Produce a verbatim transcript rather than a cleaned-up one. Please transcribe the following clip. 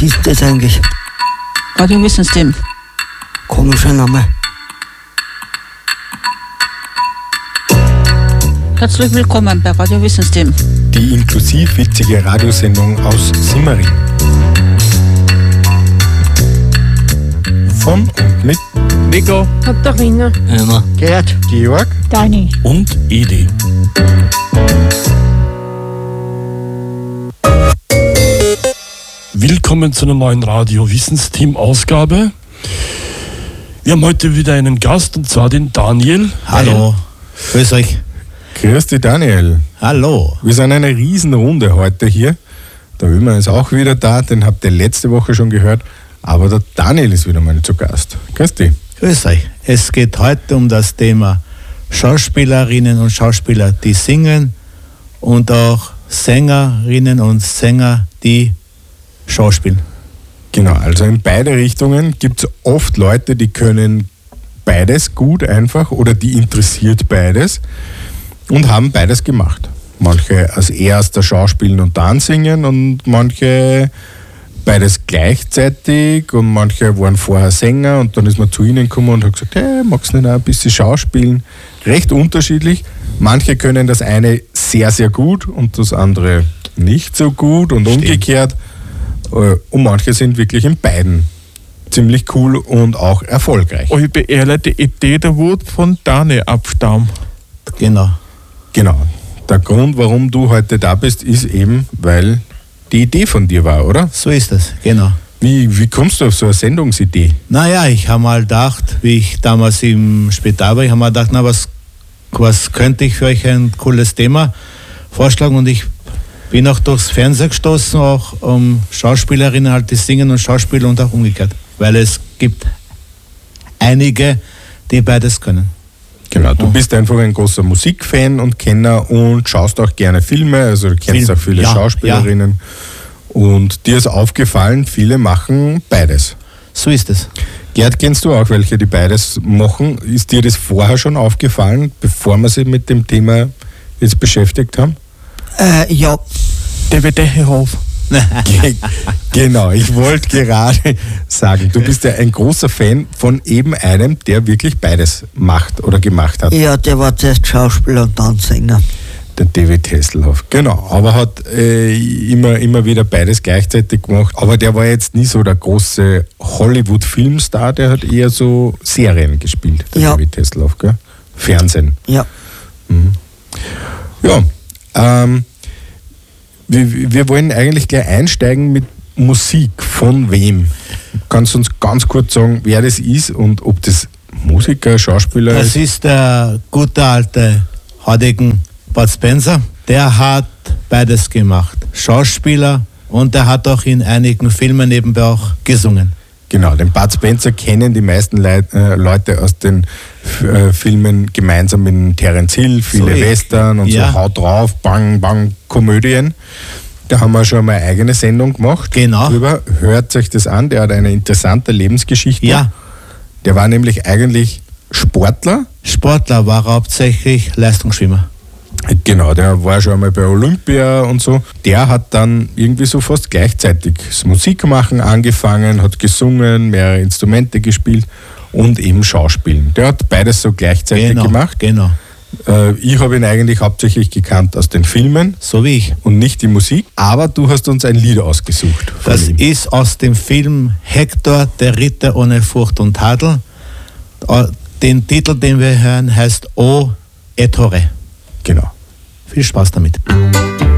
ist das eigentlich? Radiowissensystem. Komischer Name. Herzlich willkommen bei Radiowissensystem. Die inklusiv witzige Radiosendung aus Simmering. Von und mit Nico, Katharina, Emma, Gerd, Georg Dani und Edi. Willkommen zu einer neuen Radio-Wissensteam-Ausgabe. Wir haben heute wieder einen Gast, und zwar den Daniel. Hallo, grüß euch. Grüß dich, Daniel. Hallo. Wir sind eine Riesenrunde heute hier. Der Ömer ist auch wieder da, den habt ihr letzte Woche schon gehört. Aber der Daniel ist wieder mal zu Gast. Grüß dich. Grüß euch. Es geht heute um das Thema Schauspielerinnen und Schauspieler, die singen, und auch Sängerinnen und Sänger, die schauspielen. Genau, also in beide Richtungen gibt es oft Leute, die können beides gut einfach oder die interessiert beides und haben beides gemacht. Manche als erster Schauspielen und dann singen und manche beides gleichzeitig und manche waren vorher Sänger und dann ist man zu ihnen gekommen und hat gesagt, hey, magst du nicht auch ein bisschen schauspielen? Recht unterschiedlich. Manche können das eine sehr, sehr gut und das andere nicht so gut und Stimmt. umgekehrt. Und manche sind wirklich in beiden ziemlich cool und auch erfolgreich. Ich bin ehrlich, die Idee der Wut von Dani abstammt. Genau. Genau. Der Grund, warum du heute da bist, ist eben, weil die Idee von dir war, oder? So ist es, genau. Wie, wie kommst du auf so eine Sendungsidee? Naja, ich habe mal gedacht, wie ich damals im Spital war, ich habe mal gedacht, na, was, was könnte ich für euch ein cooles Thema vorschlagen, und ich bin auch durchs Fernsehen gestoßen, auch um Schauspielerinnen halt, die singen und Schauspieler und auch umgekehrt, weil es gibt einige, die beides können. Genau, du bist einfach ein großer Musikfan und Kenner und schaust auch gerne Filme, also du kennst Film, auch viele ja, Schauspielerinnen. Ja. Und dir ist aufgefallen, viele machen beides. So ist es. Gerd, kennst du auch welche, die beides machen? Ist dir das vorher schon aufgefallen, bevor wir sich mit dem Thema jetzt beschäftigt haben? Äh, ja. David Dechehoff. Genau, ich wollte gerade sagen, du bist ja ein großer Fan von eben einem, der wirklich beides macht oder gemacht hat. Ja, der war zuerst Schauspieler und dann Sänger. Der David Hasselhoff, genau, aber hat äh, immer, immer wieder beides gleichzeitig gemacht. Aber der war jetzt nie so der große Hollywood-Filmstar, der hat eher so Serien gespielt, der ja. David Hasselhoff, gell? Fernsehen. Ja. Mhm. Ja, ähm, wir, wir wollen eigentlich gleich einsteigen mit Musik. Von wem? Kannst du uns ganz kurz sagen, wer das ist und ob das Musiker, Schauspieler Das ist? ist ist der gute alte Hadigen Bud Spencer. Der hat beides gemacht. Schauspieler, und er hat auch in einigen Filmen nebenbei auch gesungen. Genau, den Bud Spencer kennen die meisten Leit, äh, Leute aus den äh, Filmen gemeinsam mit Terence Hill, viele So, Western und ja. so Haut drauf, Bang, Bang, Komödien. Da haben wir schon mal eine eigene Sendung gemacht. Genau. Drüber. Hört euch das an, der hat eine interessante Lebensgeschichte. Ja. Der war nämlich eigentlich Sportler. Sportler, war hauptsächlich Leistungsschwimmer. Genau, der war schon einmal bei Olympia und so. Der hat dann irgendwie so fast gleichzeitig das Musikmachen angefangen, hat gesungen, mehrere Instrumente gespielt und eben Schauspielen. Der hat beides so gleichzeitig Genau, gemacht. genau. Äh, ich habe ihn eigentlich hauptsächlich gekannt aus den Filmen So wie ich. und nicht die Musik, aber du hast uns ein Lied ausgesucht. von Das ihm. ist aus dem Film Hector, der Ritter ohne Furcht und Tadel. Den Titel, den wir hören, heißt O Ettore. Genau. Viel Spaß damit.